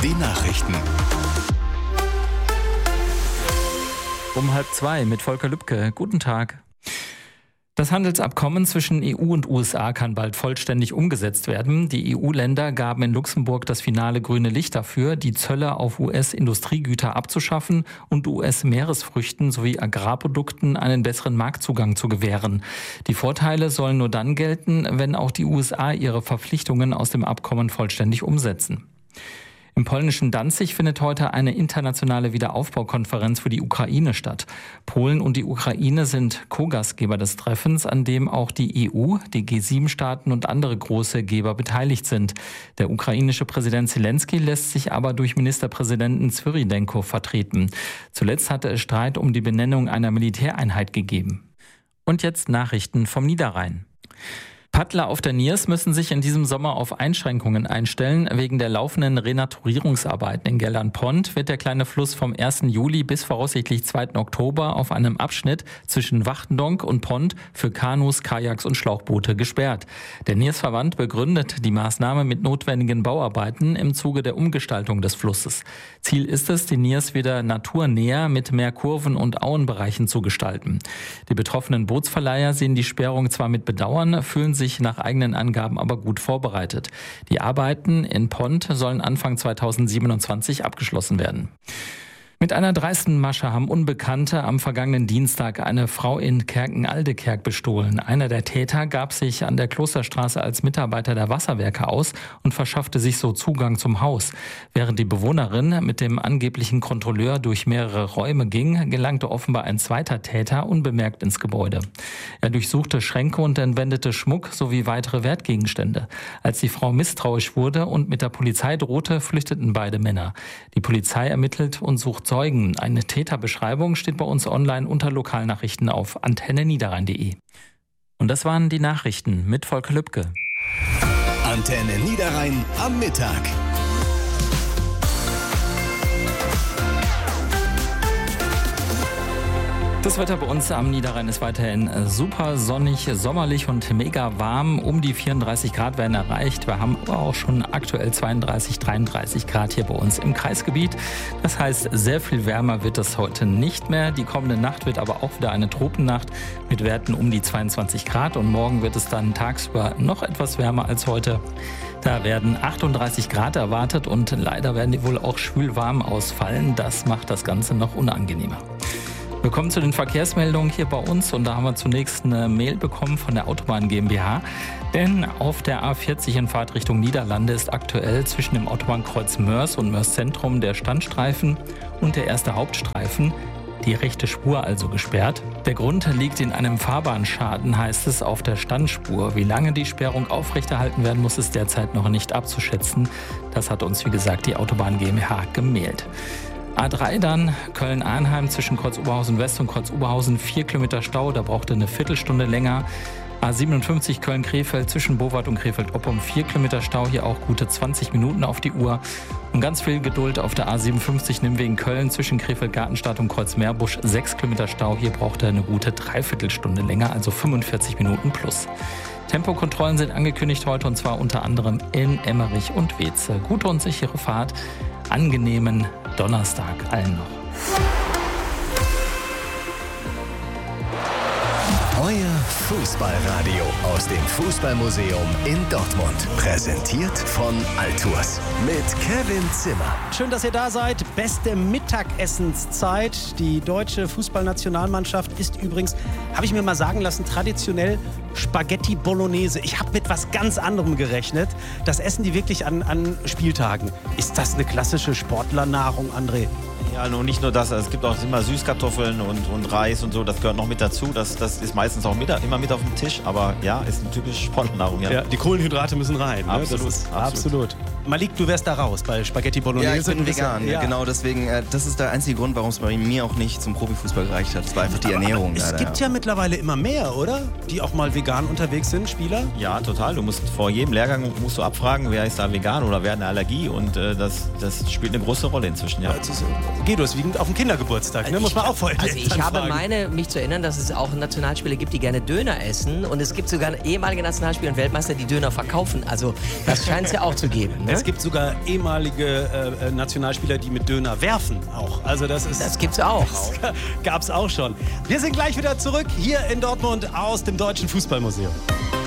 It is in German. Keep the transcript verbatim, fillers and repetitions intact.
Die Nachrichten. Um halb zwei mit Volker Lübke. Guten Tag. Das Handelsabkommen zwischen E U und U S A kann bald vollständig umgesetzt werden. Die E U-Länder gaben in Luxemburg das finale grüne Licht dafür, die Zölle auf U S-Industriegüter abzuschaffen und U S-Meeresfrüchten sowie Agrarprodukten einen besseren Marktzugang zu gewähren. Die Vorteile sollen nur dann gelten, wenn auch die U S A ihre Verpflichtungen aus dem Abkommen vollständig umsetzen. Im polnischen Danzig findet heute eine internationale Wiederaufbaukonferenz für die Ukraine statt. Polen und die Ukraine sind Co-Gastgeber des Treffens, an dem auch die E U, die G sieben Staaten und andere große Geber beteiligt sind. Der ukrainische Präsident Zelensky lässt sich aber durch Ministerpräsidenten Svyrydenko vertreten. Zuletzt hatte es Streit um die Benennung einer Militäreinheit gegeben. Und jetzt Nachrichten vom Niederrhein. Paddler auf der Niers müssen sich in diesem Sommer auf Einschränkungen einstellen. Wegen der laufenden Renaturierungsarbeiten in Gellern-Pont wird der kleine Fluss vom ersten Juli bis voraussichtlich zweiten Oktober auf einem Abschnitt zwischen Wachtendonk und Pont für Kanus, Kajaks und Schlauchboote gesperrt. Der Niersverband begründet die Maßnahme mit notwendigen Bauarbeiten im Zuge der Umgestaltung des Flusses. Ziel ist es, die Niers wieder naturnäher mit mehr Kurven und Auenbereichen zu gestalten. Die betroffenen Bootsverleiher sehen die Sperrung zwar mit Bedauern, fühlen sich nach eigenen Angaben aber gut vorbereitet. Die Arbeiten in Pont sollen Anfang zweitausendsiebenundzwanzig abgeschlossen werden. Mit einer dreisten Masche haben Unbekannte am vergangenen Dienstag eine Frau in Kerken-Aldekerk bestohlen. Einer der Täter gab sich an der Klosterstraße als Mitarbeiter der Wasserwerke aus und verschaffte sich so Zugang zum Haus. Während die Bewohnerin mit dem angeblichen Kontrolleur durch mehrere Räume ging, gelangte offenbar ein zweiter Täter unbemerkt ins Gebäude. Er durchsuchte Schränke und entwendete Schmuck sowie weitere Wertgegenstände. Als die Frau misstrauisch wurde und mit der Polizei drohte, flüchteten beide Männer. Die Polizei ermittelt und sucht Zeugen. Eine Täterbeschreibung steht bei uns online unter Lokalnachrichten auf antenne niederrhein punkt de. Und das waren die Nachrichten mit Volker Lübke. Antenne Niederrhein am Mittag. Das Wetter bei uns am Niederrhein ist weiterhin super sonnig, sommerlich und mega warm. Um die vierunddreißig Grad werden erreicht. Wir haben aber auch schon aktuell zweiunddreißig, dreiunddreißig Grad hier bei uns im Kreisgebiet. Das heißt, sehr viel wärmer wird es heute nicht mehr. Die kommende Nacht wird aber auch wieder eine Tropennacht mit Werten um die zweiundzwanzig Grad. Und morgen wird es dann tagsüber noch etwas wärmer als heute. Da werden achtunddreißig Grad erwartet und leider werden die wohl auch schwül warm ausfallen. Das macht das Ganze noch unangenehmer. Wir kommen zu den Verkehrsmeldungen hier bei uns und da haben wir zunächst eine Mail bekommen von der Autobahn GmbH. Denn auf der A vierzig in Fahrtrichtung Niederlande ist aktuell zwischen dem Autobahnkreuz Mörs und Mörs Zentrum der Standstreifen und der erste Hauptstreifen, die rechte Spur also gesperrt. Der Grund liegt in einem Fahrbahnschaden, heißt es, auf der Standspur. Wie lange die Sperrung aufrechterhalten werden muss, ist derzeit noch nicht abzuschätzen. Das hat uns, wie gesagt, die Autobahn GmbH gemeldet. A drei dann, Köln-Arnheim zwischen Kreuz-Oberhausen West und Kreuz-Oberhausen, vier Kilometer Stau, da brauchte eine Viertelstunde länger. A siebenundfünfzig Köln-Krefeld zwischen Bowart und Krefeld-Oppum, vier Kilometer Stau, hier auch gute zwanzig Minuten auf die Uhr. Und ganz viel Geduld auf der A siebenundfünfzig Nimwegen-Köln zwischen Krefeld-Gartenstadt und Kreuz-Meerbusch, sechs Kilometer Stau, hier brauchte eine gute Dreiviertelstunde länger, also fünfundvierzig Minuten plus. Tempokontrollen sind angekündigt heute und zwar unter anderem in Emmerich und Weze. Gute und sichere Fahrt, angenehmen Donnerstag allen noch. Euer Fußballradio aus dem Fußballmuseum in Dortmund. Präsentiert von Altours mit Kevin Zimmer. Schön, dass ihr da seid. Beste Mittagessenszeit. Die deutsche Fußballnationalmannschaft isst übrigens, habe ich mir mal sagen lassen, traditionell Spaghetti Bolognese. Ich habe mit was ganz anderem gerechnet. Das essen die wirklich an, an Spieltagen. Ist das eine klassische Sportlernahrung, André? Ja, nun nicht nur das, es gibt auch immer Süßkartoffeln und, und Reis und so, das gehört noch mit dazu. Das, das ist meistens auch mit, immer mit auf dem Tisch, aber ja, ist eine typische Sportnahrung. Ja. Ja, die Kohlenhydrate müssen rein. Ne? Absolut, das ist absolut. absolut. Malik, du wärst da raus bei Spaghetti Bolognese. Ja, ich bin Du bist vegan, ja, genau deswegen, äh, das ist der einzige Grund, warum es bei mir auch nicht zum Profifußball gereicht hat. Das war einfach die Aber Ernährung. Es leider, gibt ja mittlerweile immer mehr, oder? Die auch mal vegan unterwegs sind, Spieler? Ja, total. Du musst vor jedem Lehrgang musst du abfragen, wer ist da vegan oder wer hat eine Allergie und äh, das, das spielt eine große Rolle inzwischen. Ja. Das ist, Guido, ist wie auf dem Kindergeburtstag, ne? Muss man auch vorher Also ich habe meine, mich zu erinnern, dass es auch Nationalspieler gibt, die gerne Döner essen und es gibt sogar ehemalige Nationalspieler und Weltmeister, die Döner verkaufen. Also das scheint es ja auch zu geben. Ne? Es gibt sogar ehemalige äh, Nationalspieler, die mit Döner werfen auch. Also das ist... Das gibt's auch. Das gab's auch schon. Wir sind gleich wieder zurück hier in Dortmund aus dem Deutschen Fußballmuseum.